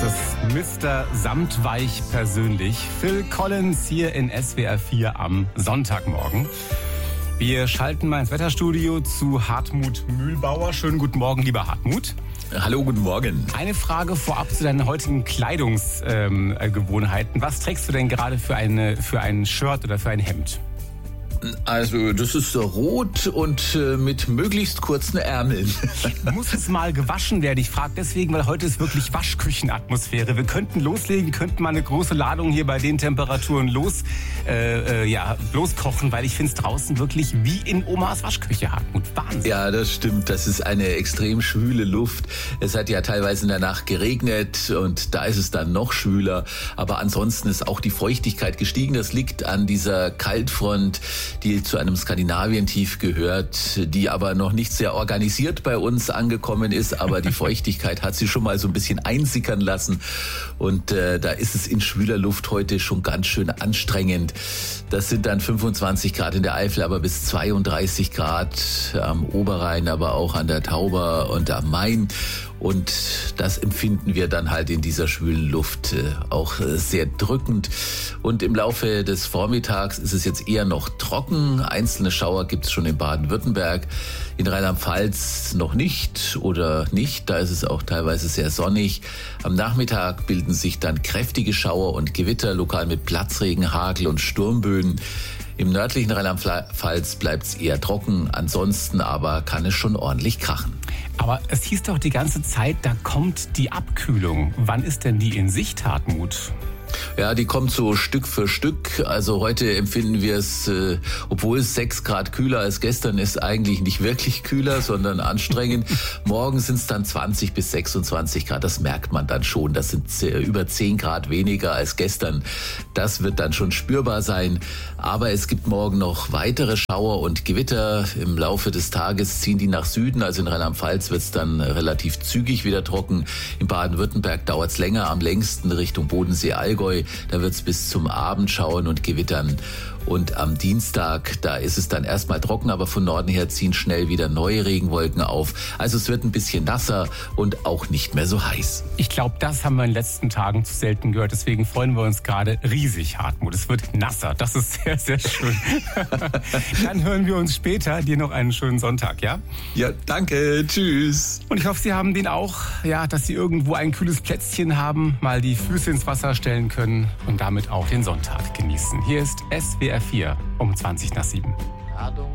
ist Mr. Samtweich persönlich. Phil Collins hier in SWR 4 am Sonntagmorgen. Wir schalten mal ins Wetterstudio zu Hartmut Mühlbauer. Schönen guten Morgen, lieber Hartmut. Hallo, guten Morgen. Eine Frage vorab zu deinen heutigen Kleidungsgewohnheiten. Was trägst du denn gerade für ein Shirt oder für ein Hemd? Also das ist rot und mit möglichst kurzen Ärmeln. Muss es mal gewaschen werden? Ich frage deswegen, weil heute ist wirklich Waschküchenatmosphäre. Wir könnten loslegen, könnten mal eine große Ladung hier bei den Temperaturen loskochen, weil ich finde es draußen wirklich wie in Omas Waschküche, Hartmut. Wahnsinn. Ja, das stimmt. Das ist eine extrem schwüle Luft. Es hat ja teilweise in der Nacht geregnet und da ist es dann noch schwüler. Aber ansonsten ist auch die Feuchtigkeit gestiegen. Das liegt an dieser Kaltfront, die zu einem Skandinavientief gehört, die aber noch nicht sehr organisiert bei uns angekommen ist, aber die Feuchtigkeit hat sie schon mal so ein bisschen einsickern lassen und da ist es in schwüler Luft heute schon ganz schön anstrengend. Das sind dann 25 Grad in der Eifel, aber bis 32 Grad am Oberrhein, aber auch an der Tauber und am Main. Und das empfinden wir dann halt in dieser schwülen Luft auch sehr drückend. Und im Laufe des Vormittags ist es jetzt eher noch trocken. Einzelne Schauer gibt es schon in Baden-Württemberg. In Rheinland-Pfalz noch nicht oder nicht. Da ist es auch teilweise sehr sonnig. Am Nachmittag bilden sich dann kräftige Schauer und Gewitter, lokal mit Platzregen, Hagel und Sturmböen. Im nördlichen Rheinland-Pfalz bleibt es eher trocken. Ansonsten aber kann es schon ordentlich krachen. Aber es hieß doch die ganze Zeit, da kommt die Abkühlung. Wann ist denn die in Sicht, Hartmut? Ja, die kommt so Stück für Stück. Also heute empfinden wir es, obwohl es 6 Grad kühler als gestern ist, eigentlich nicht wirklich kühler, sondern anstrengend. Morgen sind es dann 20 bis 26 Grad. Das merkt man dann schon. Das sind über 10 Grad weniger als gestern. Das wird dann schon spürbar sein. Aber es gibt morgen noch weitere Schauer und Gewitter. Im Laufe des Tages ziehen die nach Süden. Also in Rheinland-Pfalz wird es dann relativ zügig wieder trocken. In Baden-Württemberg dauert es länger, am längsten Richtung Bodensee, Allgäu. Da wird es bis zum Abend schauern und gewittern. Und am Dienstag, da ist es dann erstmal trocken, aber von Norden her ziehen schnell wieder neue Regenwolken auf. Also es wird ein bisschen nasser und auch nicht mehr so heiß. Ich glaube, das haben wir in den letzten Tagen zu selten gehört. Deswegen freuen wir uns gerade riesig, Hartmut. Es wird nasser. Das ist sehr, sehr schön. Dann hören wir uns später. Dir noch einen schönen Sonntag, ja? Ja, danke. Tschüss. Und ich hoffe, Sie haben den auch, ja, dass Sie irgendwo ein kühles Plätzchen haben, mal die Füße ins Wasser stellen können und damit auch den Sonntag genießen. Hier ist SWR 4 um 7:20.